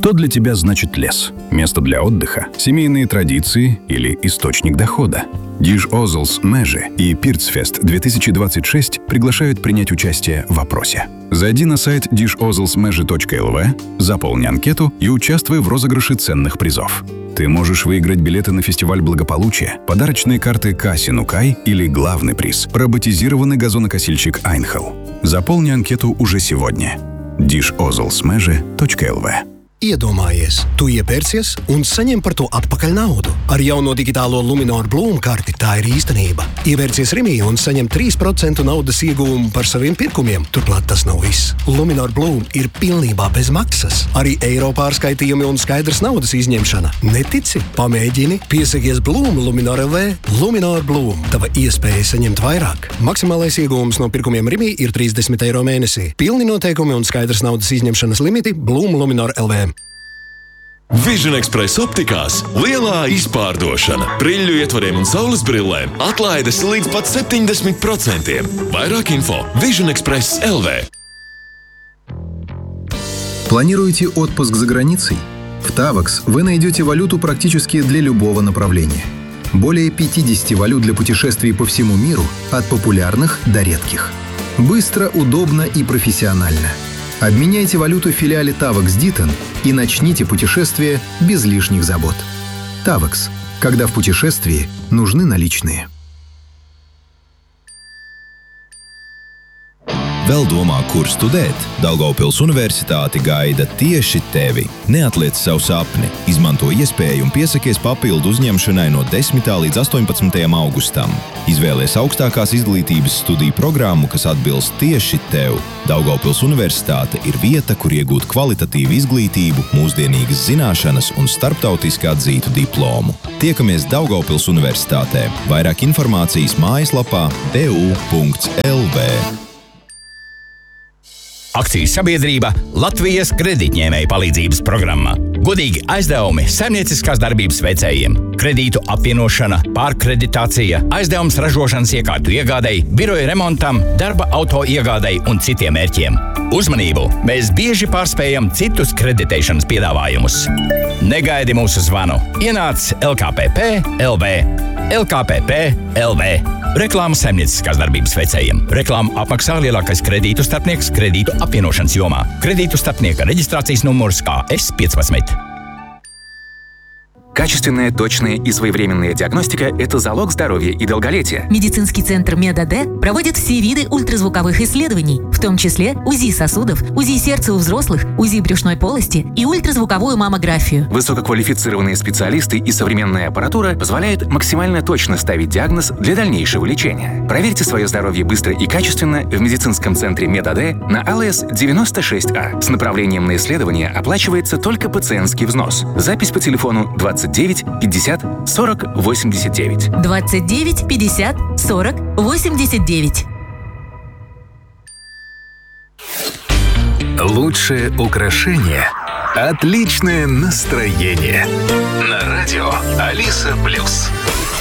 Что для тебя значит лес? Место для отдыха? Семейные традиции или источник дохода? Диж Озлс Межи и Пирцфест 2026 приглашают принять участие в опросе. Зайди на сайт dishozlsmeji.lv, заполни анкету и участвуй в розыгрыше ценных призов. Ты можешь выиграть билеты на фестиваль благополучия, подарочные карты Касинукай или главный приз – роботизированный газонокосильщик Айнхел. Заполни анкету уже сегодня. dishozlsmeji.lv. Iedomājies, tu iepērcies un saņem par to atpakaļ naudu. Ar jauno digitālo Luminor Bloom karti tā ir īstenība. Iepērcies Rimī un saņem 3% naudas ieguvumu par saviem pirkumiem. Turklāt tas nav viss. Luminor Bloom ir pilnībā bez maksas. Arī eiro pārskaitījumi un skaidrs naudas izņemšana. Netici? Pamēģini. Piesakies Bloom Luminor LV. Luminor Bloom. Tava iespēja saņemt vairāk. Maksimālais ieguvums no pirkumiem Rimī ir 30 eiro mēnesī. Pilni noteikumi un skaidrs naudas izņemšanas limiti Bloom Luminor LV. Vision Express optikās lielā izpārdošana. Brīļu ietvariem un saules brillēm atlaides līdz pat 70%. Vairāk info Vision Express LV. Планируете отпуск за границей? В Tavax вы найдете валюту практически для любого направления. Более 50 валют для путешествий по всему миру, от популярных до редких. Быстро, удобно и профессионально. Обменяйте валюту в филиале Tavax Ditton и начните путешествие без лишних забот. Tavax. Когда в путешествии нужны наличные. Vēl domā, kur studēt? Daugavpils Universitāte gaida tieši tevi. Neatliec savu sapni, izmanto iespēju un piesakies papildu uzņemšanai no 10. līdz 18. augustam. Izvēlies augstākās izglītības studiju programmu, kas atbilst tieši tev. Daugavpils Universitāte ir vieta, kur iegūt kvalitatīvu izglītību, mūsdienīgas zināšanas un starptautiski atzītu diplomu. Tiekamies Daugavpils Universitātē. Vairāk informācijas mājaslapā du.lv. Akcijas sabiedrība Latvijas kredītņēmēju palīdzības programma. Godīgi aizdevumi saimnieciskās darbības veicējiem. Kredītu apvienošana, pārkreditācija, aizdevums ražošanas iekārtu iegādei, biroja remontam, darba auto iegādei un citiem mērķiem. Uzmanību! Mēs bieži pārspējam citus kreditēšanas piedāvājumus. Negaidi mūsu zvanu. Ienāc LKPP LV. LKPP LV. Reklāma saimnieciskās darbības veicējiem. Reklāmu apmaksā lielākais kredītu starpnieks kredītu apvienošanas jomā. Kredītu starpnieka reģistrācijas numurs KS15. Качественная, точная и своевременная диагностика – это залог здоровья и долголетия. Медицинский центр МедАД проводит все виды ультразвуковых исследований, в том числе УЗИ сосудов, УЗИ сердца у взрослых, УЗИ брюшной полости и ультразвуковую маммографию. Высококвалифицированные специалисты и современная аппаратура позволяют максимально точно ставить диагноз для дальнейшего лечения. Проверьте свое здоровье быстро и качественно в медицинском центре МедАД на АЛС 96А. С направлением на исследование оплачивается только пациентский взнос. Запись по телефону 29 50 40 89. 29 50 40 89. Лучшее украшение – отличное настроение. На радио Алиса Плюс.